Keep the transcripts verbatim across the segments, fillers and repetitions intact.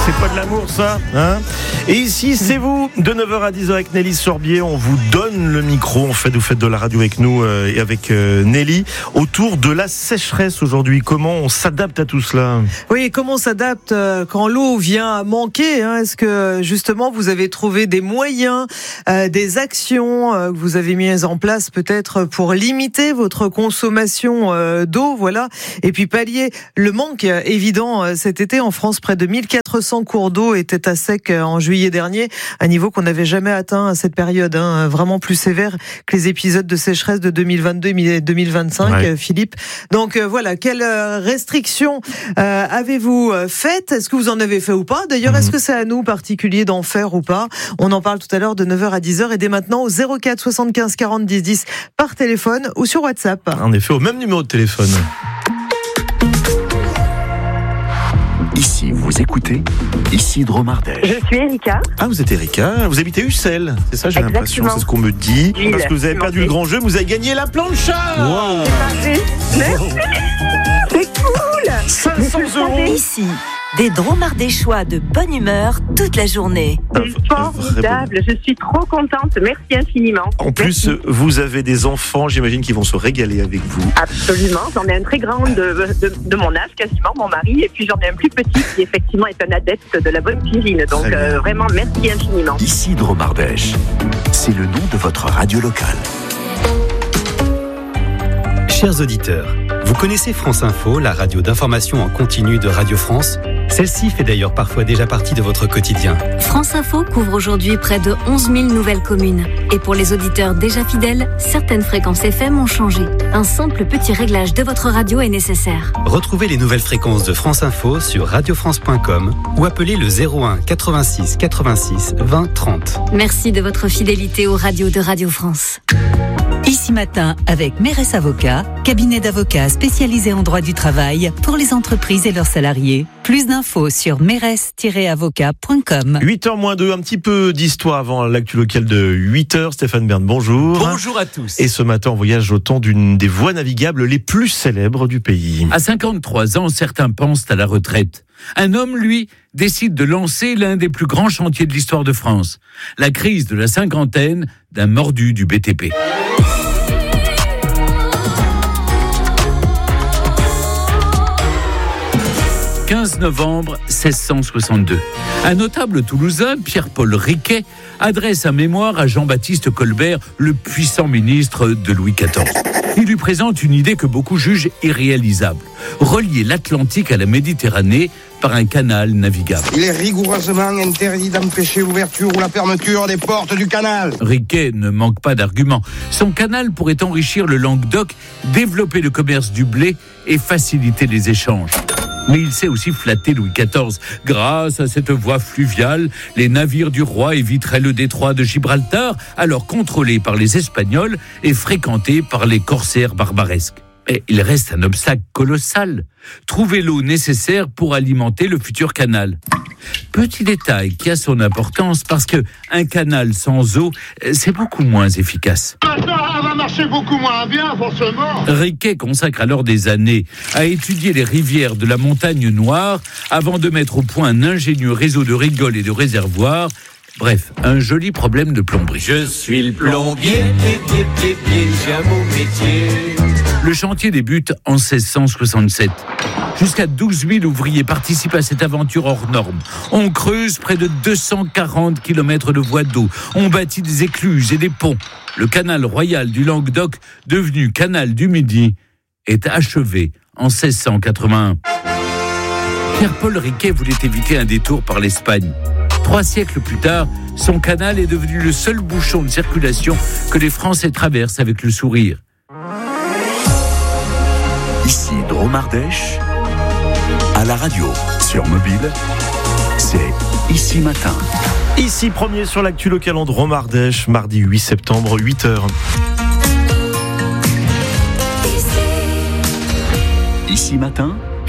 C'est pas de l'amour, ça, hein? Et ici, c'est vous, de neuf heures à dix heures avec Nelly Sorbier. On vous donne le micro. En fait, vous faites de la radio avec nous euh, et avec euh, Nelly autour de la sécheresse aujourd'hui. Comment on s'adapte à tout cela? Oui, comment on s'adapte euh, quand l'eau vient à manquer, hein? Est-ce que justement vous avez trouvé des moyens, euh, des actions euh, que vous avez mises en place peut-être pour limiter votre consommation euh, d'eau, voilà, et puis pallier le manque euh, évident euh, cet été en France. Près de mille quatre cents cours d'eau étaient à sec euh, en juillet dernier, un niveau qu'on n'avait jamais atteint à cette période, hein, vraiment plus sévère que les épisodes de sécheresse de deux mille vingt-deux et deux mille vingt-cinq, ouais. euh, Philippe. Donc euh, voilà, quelles restrictions euh, avez-vous faites? Est-ce que vous en avez fait ou pas? D'ailleurs, mmh. est-ce que c'est à nous particuliers d'en faire ou pas? On en parle tout à l'heure de neuf heures à dix heures et dès maintenant au zéro quatre soixante-quinze quarante dix dix par téléphone ou sur WhatsApp. En effet, au même numéro de téléphone. Ici, vous écoutez Isidro Mardèche. Je suis Erika. Ah, vous êtes Erika. Vous habitez Ussel. C'est ça, j'ai Exactement. l'impression. C'est ce qu'on me dit. Ville. Parce que vous avez perdu le grand jeu, vous avez gagné la plancha. Wow. C'est Merci. C'est cool. cinq cents euros. Ici, des dromardéchois de bonne humeur toute la journée. C'est formidable. Je suis trop contente. Merci infiniment. En plus, Merci. Vous avez des enfants, j'imagine, qui vont se régaler avec vous. Absolument. J'en ai un très grand de, de, de mon âge, quasiment, mon mari. Et puis j'en ai un plus petit qui, effectivement, est un adepte de la bonne cuisine. Donc, euh, vraiment, merci infiniment. Isidro Mardèche, c'est le nom de votre radio locale. Chers auditeurs, vous connaissez France Info, la radio d'information en continu de Radio France? Celle-ci fait d'ailleurs parfois déjà partie de votre quotidien. France Info couvre aujourd'hui près de onze mille nouvelles communes. Et pour les auditeurs déjà fidèles, certaines fréquences F M ont changé. Un simple petit réglage de votre radio est nécessaire. Retrouvez les nouvelles fréquences de France Info sur radio france point com ou appelez le zéro un quatre-vingt-six quatre-vingt-six vingt trente. Merci de votre fidélité aux radios de Radio France. Ici Matin avec Mérès Avocats, cabinet d'avocats spécialisé en droit du travail pour les entreprises et leurs salariés. Plus d'infos sur mérès tiret avocat point com. huit heures moins deux, un petit peu d'histoire avant l'actu locale de huit heures. Stéphane Bern, bonjour. Bonjour à tous. Et ce matin, on voyage au temps d'une des voies navigables les plus célèbres du pays. À cinquante-trois ans, certains pensent à la retraite. Un homme, lui, décide de lancer l'un des plus grands chantiers de l'histoire de France. La crise de la cinquantaine d'un mordu du B T P. quinze novembre seize cent soixante-deux. Un notable toulousain, Pierre-Paul Riquet, adresse un mémoire à Jean-Baptiste Colbert, le puissant ministre de Louis quatorze. Il lui présente une idée que beaucoup jugent irréalisable. Relier l'Atlantique à la Méditerranée par un canal navigable. Il est rigoureusement interdit d'empêcher l'ouverture ou la fermeture des portes du canal. Riquet ne manque pas d'arguments. Son canal pourrait enrichir le Languedoc, développer le commerce du blé et faciliter les échanges. Mais il sait aussi flatter Louis quatorze. Grâce à cette voie fluviale, les navires du roi éviteraient le détroit de Gibraltar, alors contrôlé par les Espagnols et fréquenté par les corsaires barbaresques. Mais il reste un obstacle colossal. Trouver l'eau nécessaire pour alimenter le futur canal. Petit détail qui a son importance parce que un canal sans eau, c'est beaucoup moins efficace. Ça va marcher beaucoup moins bien, forcément. Riquet consacre alors des années à étudier les rivières de la Montagne Noire avant de mettre au point un ingénieux réseau de rigoles et de réservoirs. Bref, un joli problème de plomberie. Je suis le plombier, pied, pied, pied, pied, j'ai un beau métier. Le chantier débute en seize cent soixante-sept. Jusqu'à douze mille ouvriers participent à cette aventure hors norme. On creuse près de deux cent quarante kilomètres de voies d'eau. On bâtit des écluses et des ponts. Le canal royal du Languedoc, devenu canal du Midi, est achevé en seize cent quatre-vingt-un. Pierre-Paul Riquet voulait éviter un détour par l'Espagne. Trois siècles plus tard, son canal est devenu le seul bouchon de circulation que les Français traversent avec le sourire. Isidro Mardèche, à la radio, sur mobile, c'est Ici Matin. Ici premier sur l'actu locale en Dromardèche, mardi huit septembre, huit heures. Ici Matin,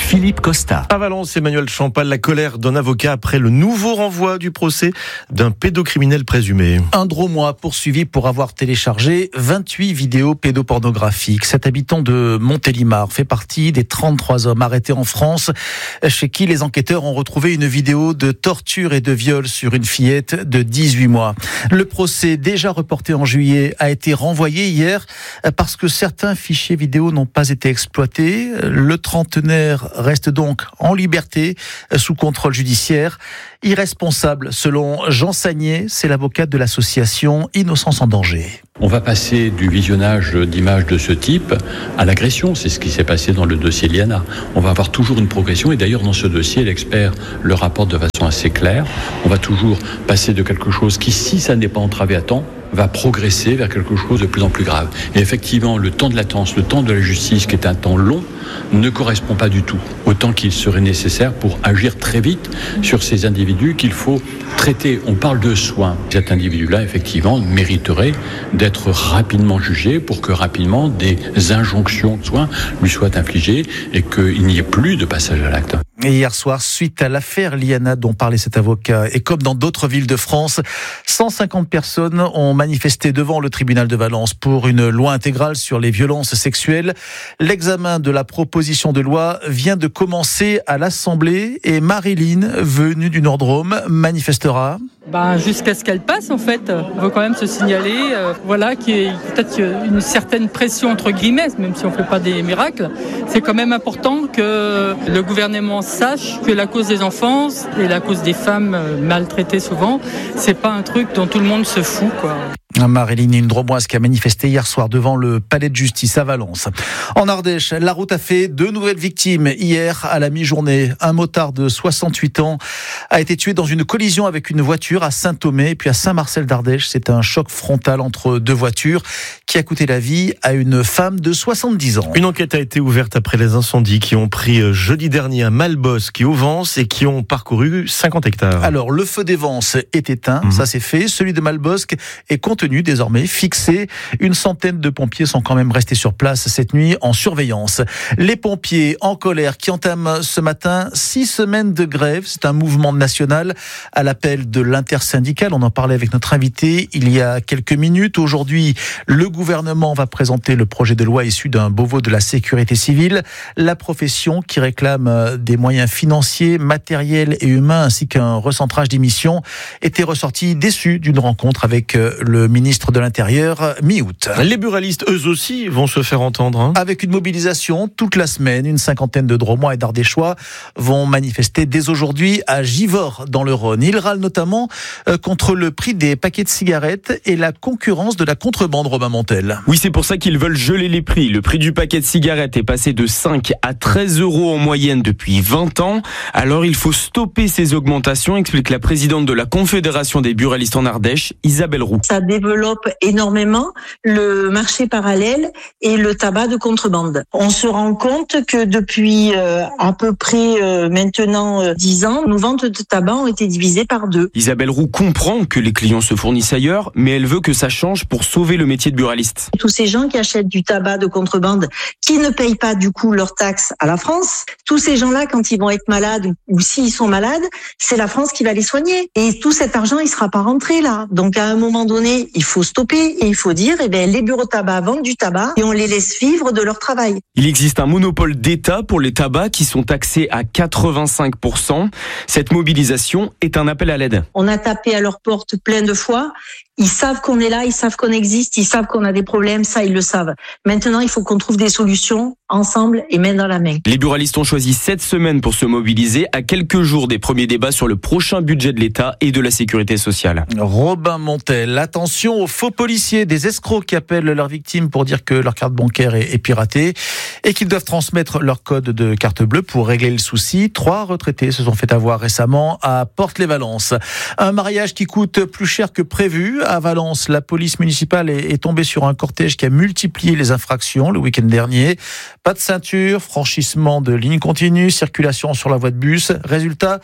Philippe Costa. À Valence, Emmanuel Champal, la colère d'un avocat après le nouveau renvoi du procès d'un pédocriminel présumé. Un drômois poursuivi pour avoir téléchargé vingt-huit vidéos pédopornographiques. Cet habitant de Montélimar fait partie des trente-trois hommes arrêtés en France, chez qui les enquêteurs ont retrouvé une vidéo de torture et de viol sur une fillette de dix-huit mois. Le procès, déjà reporté en juillet, a été renvoyé hier parce que certains fichiers vidéo n'ont pas été exploités. Le trentenaire reste donc en liberté sous contrôle judiciaire. Irresponsable, selon Jean Sagnier, c'est l'avocat de l'association Innocence en danger. On va passer du visionnage d'images de ce type à l'agression. C'est ce qui s'est passé dans le dossier Liana. On va avoir toujours une progression. Et d'ailleurs, dans ce dossier, l'expert le rapporte de façon assez claire. On va toujours passer de quelque chose qui, si ça n'est pas entravé à temps, va progresser vers quelque chose de plus en plus grave. Et effectivement, le temps de latence, le temps de la justice, qui est un temps long, ne correspond pas du tout au temps qu'il serait nécessaire pour agir très vite sur ces individus qu'il faut traiter. On parle de soins. Cet individu-là, effectivement, mériterait d'être rapidement jugé pour que rapidement des injonctions de soins lui soient infligées et qu'il n'y ait plus de passage à l'acte. Et hier soir, suite à l'affaire Liana dont parlait cet avocat, et comme dans d'autres villes de France, cent cinquante personnes ont manifesté devant le tribunal de Valence pour une loi intégrale sur les violences sexuelles. L'examen de la proposition de loi vient de commencer à l'Assemblée et Marilyn, venue du Nord-Drôme, manifestera. Ben, jusqu'à ce qu'elle passe, en fait. On veut quand même se signaler, euh, voilà, qu'il y ait peut-être une certaine pression, entre guillemets, même si on ne fait pas des miracles. C'est quand même important que le gouvernement sache que la cause des enfants et la cause des femmes maltraitées souvent, c'est pas un truc dont tout le monde se fout, quoi. Marilyn, une drômoise qui a manifesté hier soir devant le palais de justice à Valence. En Ardèche, la route a fait deux nouvelles victimes. Hier, à la mi-journée, un motard de soixante-huit ans a été tué dans une collision avec une voiture à Saint-Thomé et puis à Saint-Marcel d'Ardèche. C'est un choc frontal entre deux voitures qui a coûté la vie à une femme de soixante-dix ans. Une enquête a été ouverte après les incendies qui ont pris jeudi dernier à Malbosc et au Vence et qui ont parcouru cinquante hectares. Alors, le feu des Vences est éteint, mmh. ça c'est fait. Celui de Malbosc est contenu, désormais fixé. Une centaine de pompiers sont quand même restés sur place cette nuit en surveillance. Les pompiers en colère qui entament ce matin six semaines de grève. C'est un mouvement national à l'appel de l'intersyndicale. On en parlait avec notre invité il y a quelques minutes. Aujourd'hui, le gouvernement va présenter le projet de loi issu d'un Beauvau de la sécurité civile. La profession qui réclame des moyens financiers, matériels et humains ainsi qu'un recentrage des missions était ressortie déçue d'une rencontre avec le ministre de l'Intérieur mi-août. Les buralistes, eux aussi, vont se faire entendre. Hein. Avec une mobilisation toute la semaine, une cinquantaine de Drômois et d'Ardéchois vont manifester dès aujourd'hui à Givors, dans le Rhône. Ils râlent notamment contre le prix des paquets de cigarettes et la concurrence de la contrebande, Robin Montel. Oui, c'est pour ça qu'ils veulent geler les prix. Le prix du paquet de cigarettes est passé de cinq à treize euros en moyenne depuis vingt ans. Alors il faut stopper ces augmentations, explique la présidente de la Confédération des buralistes en Ardèche, Isabelle Roux. Ça développe énormément le marché parallèle et le tabac de contrebande. On se rend compte que depuis euh, à peu près euh, maintenant euh, dix ans, nos ventes de tabac ont été divisées par deux. Isabelle Roux comprend que les clients se fournissent ailleurs, mais elle veut que ça change pour sauver le métier de buraliste. Tous ces gens qui achètent du tabac de contrebande, qui ne payent pas du coup leurs taxes à la France, tous ces gens-là, quand ils vont être malades ou s'ils sont malades, c'est la France qui va les soigner. Et tout cet argent, il sera pas rentré là. Donc à un moment donné, il faut stopper et il faut dire, eh ben, les bureaux de tabac vendent du tabac et on les laisse vivre de leur travail. Il existe un monopole d'État pour les tabacs qui sont taxés à quatre-vingt-cinq pour cent. Cette mobilisation est un appel à l'aide. On a tapé à leur porte plein de fois. Ils savent qu'on est là, ils savent qu'on existe, ils savent qu'on a des problèmes, ça ils le savent. Maintenant, il faut qu'on trouve des solutions ensemble et main dans la main. Les buralistes ont choisi sept semaines pour se mobiliser à quelques jours des premiers débats sur le prochain budget de l'État et de la sécurité sociale. Robin Montel, attention aux faux policiers, des escrocs qui appellent leurs victimes pour dire que leur carte bancaire est, est piratée et qu'ils doivent transmettre leur code de carte bleue pour régler le souci. Trois retraités se sont fait avoir récemment à Porte-les-Valences. Un mariage qui coûte plus cher que prévu. À Valence, la police municipale est tombée sur un cortège qui a multiplié les infractions le week-end dernier. Pas de ceinture, franchissement de ligne continue, circulation sur la voie de bus. Résultat,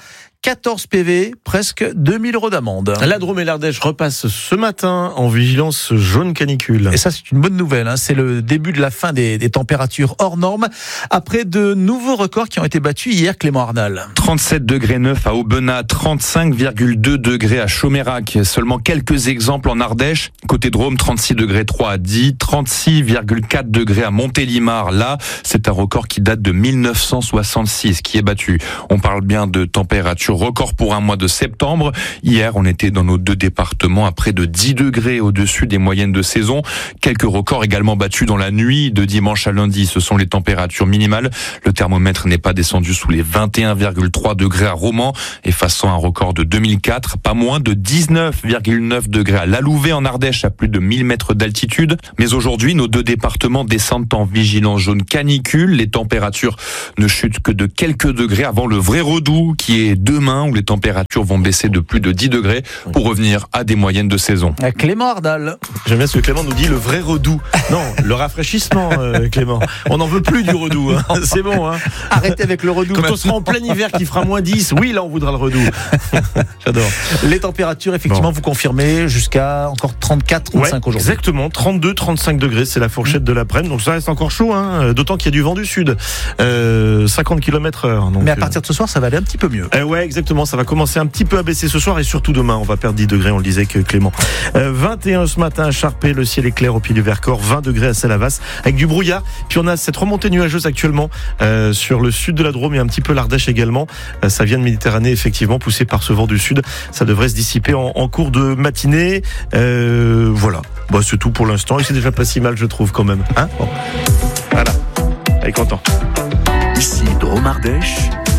quatorze P V, presque deux mille euros d'amende. La Drôme et l'Ardèche repassent ce matin en vigilance jaune canicule. Et ça, c'est une bonne nouvelle. Hein. C'est le début de la fin des, des températures hors normes. Après de nouveaux records qui ont été battus hier, Clément Arnal. trente-sept degrés neuf à Aubenas, trente-cinq virgule deux degrés à Chaumérac. Seulement quelques exemples en Ardèche. Côté Drôme, trente-six degrés trois à Die, trente-six virgule quatre degrés à Montélimar. Là, c'est un record qui date de mille neuf cent soixante-six qui est battu. On parle bien de température record pour un mois de septembre. Hier, on était dans nos deux départements à près de dix degrés au-dessus des moyennes de saison. Quelques records également battus dans la nuit de dimanche à lundi. Ce sont les températures minimales. Le thermomètre n'est pas descendu sous les vingt et un virgule trois degrés à Romans, effaçant un record de deux mille quatre. Pas moins de dix-neuf virgule neuf degrés à Lalouvet en Ardèche, à plus de mille mètres d'altitude. Mais aujourd'hui, nos deux départements descendent en vigilance jaune canicule. Les températures ne chutent que de quelques degrés avant le vrai redout qui est demain, où les températures vont baisser de plus de dix degrés pour revenir à des moyennes de saison. Clément Ardal. J'aime bien ce que Clément nous dit, le vrai redout. Non, le rafraîchissement, euh, Clément. On n'en veut plus du redout. Hein. C'est bon. Hein. Arrêtez avec le redout. Quand maintenant. On sera en plein hiver qui fera moins dix, oui, là on voudra le redout. J'adore. Les températures, effectivement, bon. Vous confirmez jusqu'à encore trente-quatre, trente-cinq ouais, aujourd'hui. Exactement, trente-deux, trente-cinq degrés, c'est la fourchette mmh. de l'après-midi. Donc ça reste encore chaud, hein, d'autant qu'il y a du vent du sud. Euh, cinquante kilomètres heure. Donc, mais à partir de ce soir, ça va aller un petit peu mieux. Euh, ouais, exactement. Ça va commencer un petit peu à baisser ce soir et surtout demain. On va perdre dix degrés, on le disait que Clément. Euh, vingt et un ce matin à Charpé, le ciel est clair au pied du Vercors. vingt degrés à Salavas avec du brouillard. Puis on a cette remontée nuageuse actuellement euh, sur le sud de la Drôme et un petit peu l'Ardèche également. Euh, ça vient de Méditerranée, effectivement, poussé par ce vent du sud. Ça devrait se dissiper en, en cours de matinée. Euh, voilà. Bah, c'est tout pour l'instant. Et c'est déjà pas si mal, je trouve, quand même. Hein bon. Voilà. Allez, content. Ici, Drôme Ardèche.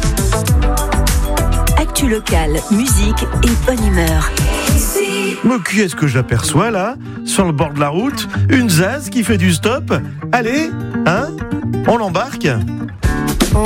Actu locale, musique et bonne humeur. Mais qui est-ce que j'aperçois là, sur le bord de la route? Une Zaz qui fait du stop. Allez, hein? On l'embarque.